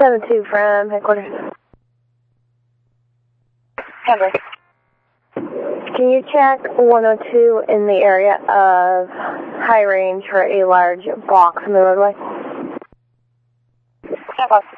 7-2 from headquarters. Henry. Can you check 102 in the area of high range for a large box on the roadway? 10-5.